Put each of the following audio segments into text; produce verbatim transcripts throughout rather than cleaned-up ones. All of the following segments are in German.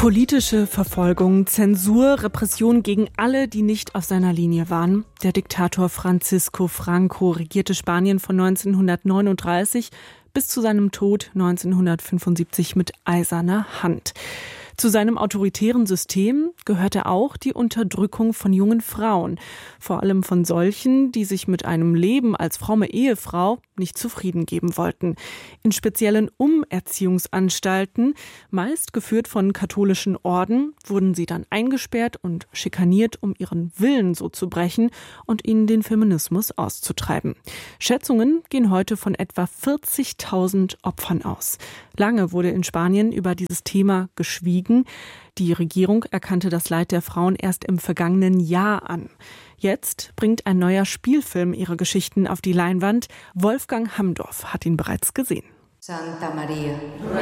Politische Verfolgung, Zensur, Repression gegen alle, die nicht auf seiner Linie waren. Der Diktator Francisco Franco regierte Spanien von neunzehnhundertneununddreißig bis zu seinem Tod neunzehnhundertfünfundsiebzig mit eiserner Hand. Zu seinem autoritären System gehörte auch die Unterdrückung von jungen Frauen, vor allem von solchen, die sich mit einem Leben als fromme Ehefrau nicht zufrieden geben wollten. In speziellen Umerziehungsanstalten, meist geführt von katholischen Orden, wurden sie dann eingesperrt und schikaniert, um ihren Willen so zu brechen und ihnen den Feminismus auszutreiben. Schätzungen gehen heute von etwa vierzigtausend Opfern aus. Lange wurde in Spanien über dieses Thema geschwiegen. Die Regierung erkannte das Leid der Frauen erst im vergangenen Jahr an. Jetzt bringt ein neuer Spielfilm ihre Geschichten auf die Leinwand. Wolfgang Hamdorf hat ihn bereits gesehen. Santa Maria,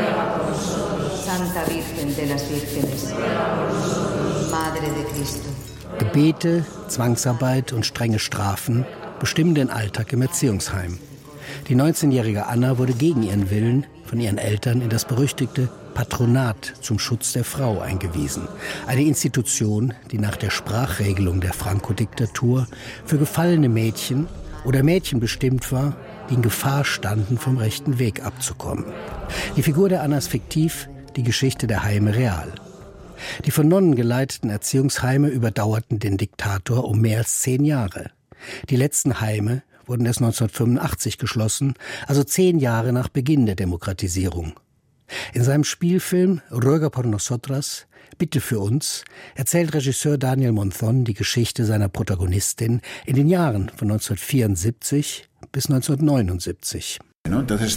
Santa Virgen de las Vírgenes, Madre de Cristo. Gebete, Zwangsarbeit und strenge Strafen bestimmen den Alltag im Erziehungsheim. Die neunzehnjährige Anna wurde gegen ihren Willen von ihren Eltern in das berüchtigte Patronat zum Schutz der Frau eingewiesen. Eine Institution, die nach der Sprachregelung der Franco-Diktatur für gefallene Mädchen oder Mädchen bestimmt war, die in Gefahr standen, vom rechten Weg abzukommen. Die Figur der Anna ist fiktiv, die Geschichte der Heime real. Die von Nonnen geleiteten Erziehungsheime überdauerten den Diktator um mehr als zehn Jahre. Die letzten Heime wurden erst neunzehnhundertfünfundachtzig geschlossen, also zehn Jahre nach Beginn der Demokratisierung. In seinem Spielfilm Ruega por nosotras, Bitte für uns, erzählt Regisseur Daniel Monzón die Geschichte seiner Protagonistin in den Jahren von neunzehnhundertvierundsiebzig bis neunzehnhundertneunundsiebzig. Sie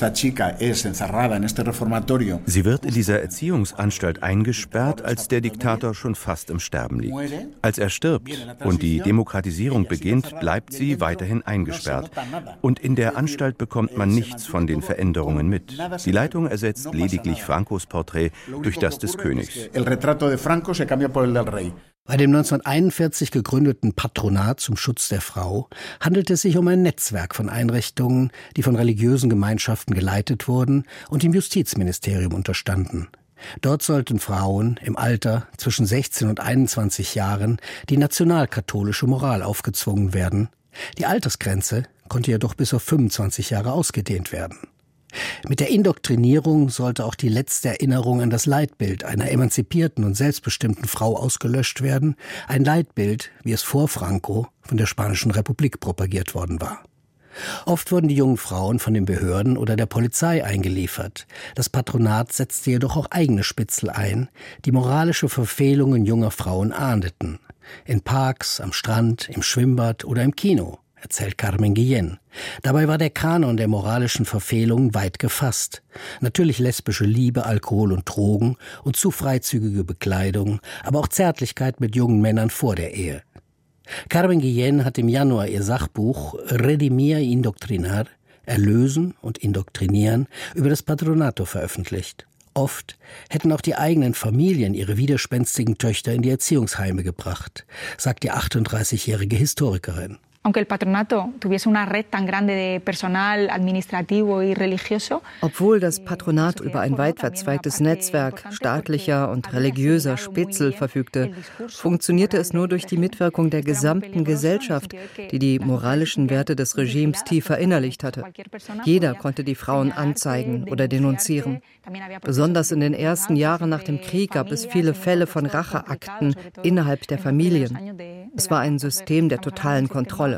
wird in dieser Erziehungsanstalt eingesperrt, als der Diktator schon fast im Sterben liegt. Als er stirbt und die Demokratisierung beginnt, bleibt sie weiterhin eingesperrt. Und in der Anstalt bekommt man nichts von den Veränderungen mit. Die Leitung ersetzt lediglich Francos Porträt durch das des Königs. Bei dem neunzehnhunderteinundvierzig gegründeten Patronat zum Schutz der Frau handelt es sich um ein Netzwerk von Einrichtungen, die von religiösen Gemeinschaften geleitet wurden und dem Justizministerium unterstanden. Dort sollten Frauen im Alter zwischen sechzehn und einundzwanzig Jahren die nationalkatholische Moral aufgezwungen werden. Die Altersgrenze konnte jedoch bis auf fünfundzwanzig Jahre ausgedehnt werden. Mit der Indoktrinierung sollte auch die letzte Erinnerung an das Leitbild einer emanzipierten und selbstbestimmten Frau ausgelöscht werden, ein Leitbild, wie es vor Franco von der Spanischen Republik propagiert worden war. Oft wurden die jungen Frauen von den Behörden oder der Polizei eingeliefert. Das Patronat setzte jedoch auch eigene Spitzel ein, die moralische Verfehlungen junger Frauen ahndeten. In Parks, am Strand, im Schwimmbad oder im Kino, erzählt Carmen Guillén. Dabei war der Kanon der moralischen Verfehlungen weit gefasst. Natürlich lesbische Liebe, Alkohol und Drogen und zu freizügige Bekleidung, aber auch Zärtlichkeit mit jungen Männern vor der Ehe. Carmen Guillén hat im Januar ihr Sachbuch Redimir y Indoctrinar, Erlösen und Indoktrinieren, über das Patronato veröffentlicht. Oft hätten auch die eigenen Familien ihre widerspenstigen Töchter in die Erziehungsheime gebracht, sagt die achtunddreißigjährige Historikerin. Obwohl das Patronat über ein weit verzweigtes Netzwerk staatlicher und religiöser Spitzel verfügte, funktionierte es nur durch die Mitwirkung der gesamten Gesellschaft, die die moralischen Werte des Regimes tief verinnerlicht hatte. Jeder konnte die Frauen anzeigen oder denunzieren. Besonders in den ersten Jahren nach dem Krieg gab es viele Fälle von Racheakten innerhalb der Familien. Es war ein System der totalen Kontrolle.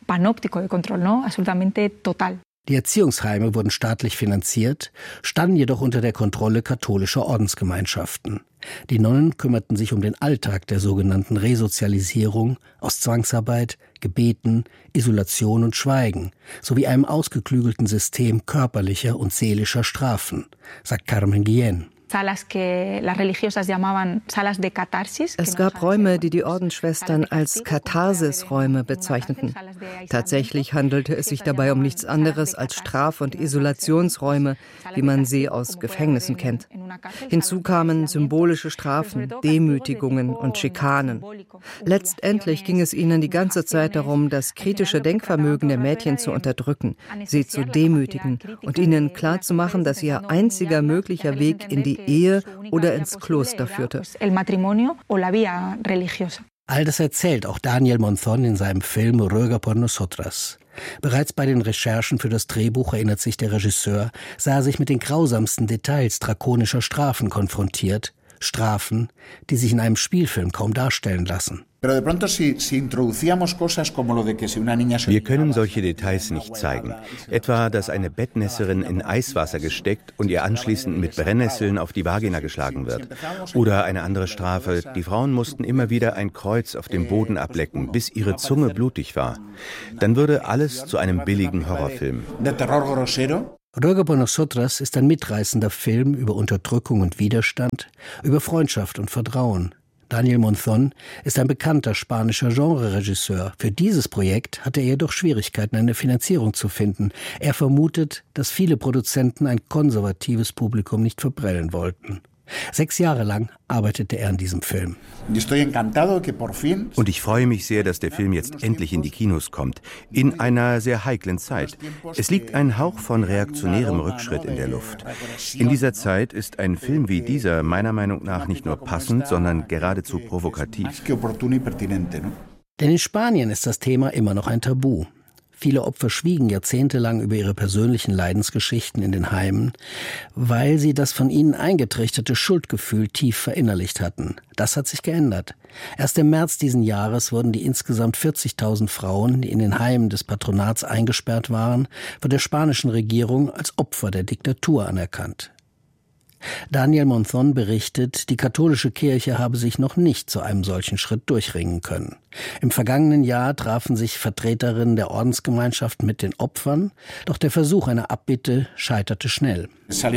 Die Erziehungsheime wurden staatlich finanziert, standen jedoch unter der Kontrolle katholischer Ordensgemeinschaften. Die Nonnen kümmerten sich um den Alltag der sogenannten Resozialisierung aus Zwangsarbeit, Gebeten, Isolation und Schweigen, sowie einem ausgeklügelten System körperlicher und seelischer Strafen, sagt Carmen Guillén. Es gab Räume, die die Ordensschwestern als Katharsisräume bezeichneten. Tatsächlich handelte es sich dabei um nichts anderes als Straf- und Isolationsräume, wie man sie aus Gefängnissen kennt. Hinzu kamen symbolische Strafen, Demütigungen und Schikanen. Letztendlich ging es ihnen die ganze Zeit darum, das kritische Denkvermögen der Mädchen zu unterdrücken, sie zu demütigen und ihnen klarzumachen, dass ihr einziger möglicher Weg in die Ehe oder ins Kloster führte. All das erzählt auch Daniel Monzón in seinem Film Ruega por nosotras. Bereits bei den Recherchen für das Drehbuch, erinnert sich der Regisseur, sah er sich mit den grausamsten Details drakonischer Strafen konfrontiert. Strafen, die sich in einem Spielfilm kaum darstellen lassen. Wir können solche Details nicht zeigen. Etwa, dass eine Bettnässerin in Eiswasser gesteckt und ihr anschließend mit Brennnesseln auf die Vagina geschlagen wird. Oder eine andere Strafe, die Frauen mussten immer wieder ein Kreuz auf dem Boden ablecken, bis ihre Zunge blutig war. Dann würde alles zu einem billigen Horrorfilm. Ruega por nosotras ist ein mitreißender Film über Unterdrückung und Widerstand, über Freundschaft und Vertrauen. Daniel Monzón ist ein bekannter spanischer Genre-Regisseur. Für dieses Projekt hatte er jedoch Schwierigkeiten, eine Finanzierung zu finden. Er vermutet, dass viele Produzenten ein konservatives Publikum nicht verprellen wollten. Sechs Jahre lang arbeitete er an diesem Film. Und ich freue mich sehr, dass der Film jetzt endlich in die Kinos kommt. In einer sehr heiklen Zeit. Es liegt ein Hauch von reaktionärem Rückschritt in der Luft. In dieser Zeit ist ein Film wie dieser meiner Meinung nach nicht nur passend, sondern geradezu provokativ. Denn in Spanien ist das Thema immer noch ein Tabu. Viele Opfer schwiegen jahrzehntelang über ihre persönlichen Leidensgeschichten in den Heimen, weil sie das von ihnen eingetrichterte Schuldgefühl tief verinnerlicht hatten. Das hat sich geändert. Erst im März diesen Jahres wurden die insgesamt vierzigtausend Frauen, die in den Heimen des Patronats eingesperrt waren, von der spanischen Regierung als Opfer der Diktatur anerkannt. Daniel Monzón berichtet, die katholische Kirche habe sich noch nicht zu einem solchen Schritt durchringen können. Im vergangenen Jahr trafen sich Vertreterinnen der Ordensgemeinschaft mit den Opfern, doch der Versuch einer Abbitte scheiterte schnell.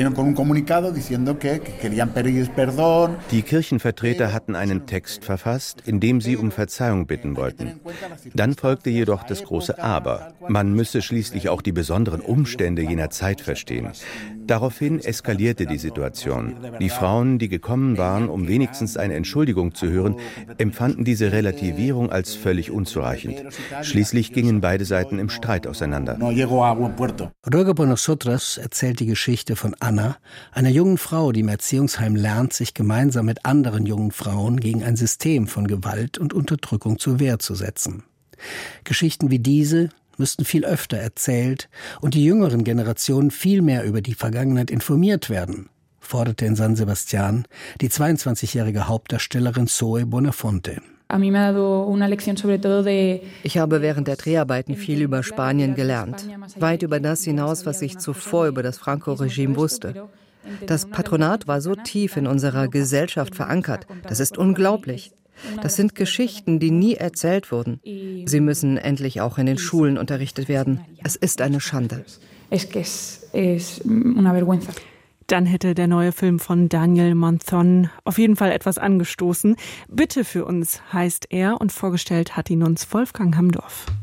Die Kirchenvertreter hatten einen Text verfasst, in dem sie um Verzeihung bitten wollten. Dann folgte jedoch das große Aber. Man müsse schließlich auch die besonderen Umstände jener Zeit verstehen. Daraufhin eskalierte die Situation. Die Frauen, die gekommen waren, um wenigstens eine Entschuldigung zu hören, empfanden diese Relativierung als völlig unzureichend. Schließlich gingen beide Seiten im Streit auseinander. Ruega por nosotras erzählt die Geschichte von Anna, einer jungen Frau, die im Erziehungsheim lernt, sich gemeinsam mit anderen jungen Frauen gegen ein System von Gewalt und Unterdrückung zur Wehr zu setzen. Geschichten wie diese müssten viel öfter erzählt und die jüngeren Generationen viel mehr über die Vergangenheit informiert werden, forderte in San Sebastián die zweiundzwanzigjährige Hauptdarstellerin Zoe Bonafonte. Ich habe während der Dreharbeiten viel über Spanien gelernt, weit über das hinaus, was ich zuvor über das Franco-Regime wusste. Das Patronat war so tief in unserer Gesellschaft verankert, das ist unglaublich. Das sind Geschichten, die nie erzählt wurden. Sie müssen endlich auch in den Schulen unterrichtet werden. Es ist eine Schande. Dann hätte der neue Film von Daniel Monzón auf jeden Fall etwas angestoßen. Bitte für uns heißt er und vorgestellt hat ihn uns Wolfgang Hamdorf.